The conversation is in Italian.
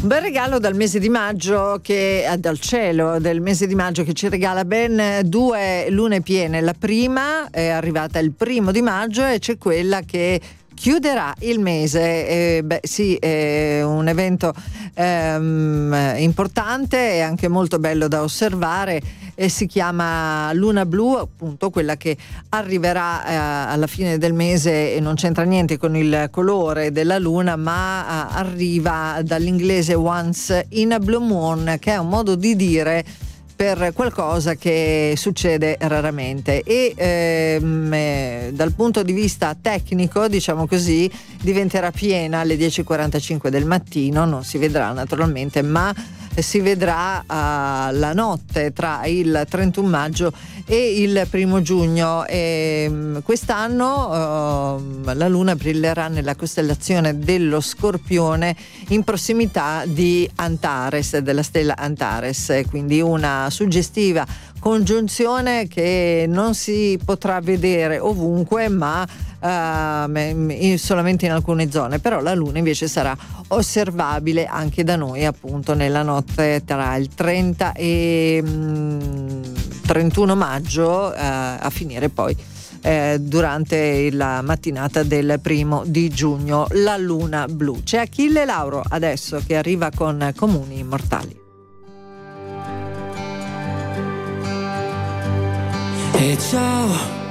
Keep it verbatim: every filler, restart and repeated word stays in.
Un bel regalo dal mese di maggio, che dal cielo del mese di maggio, che ci regala ben due lune piene. La prima è arrivata il primo di maggio e c'è quella che chiuderà il mese. Eh, beh sì, è un evento ehm, importante e anche molto bello da osservare, e si chiama Luna Blu, appunto quella che arriverà eh, alla fine del mese, e non c'entra niente con il colore della luna, ma eh, arriva dall'inglese once in a blue moon, che è un modo di dire per qualcosa che succede raramente. E ehm, eh, dal punto di vista tecnico, diciamo così, diventerà piena alle dieci e quarantacinque del mattino. Non si vedrà naturalmente, ma si vedrà uh, la notte tra il trentuno maggio e il primo giugno. E, um, quest'anno uh, la luna brillerà nella costellazione dello Scorpione, in prossimità di Antares, della stella Antares, quindi una suggestiva congiunzione che non si potrà vedere ovunque, ma uh, solamente in alcune zone. Però la luna invece sarà osservabile anche da noi, appunto nella notte tra il trenta e mm, trentuno maggio, uh, a finire poi eh, durante la mattinata del primo di giugno, la luna blu. C'è Achille Lauro adesso che arriva con Comuni Immortali. E ciao,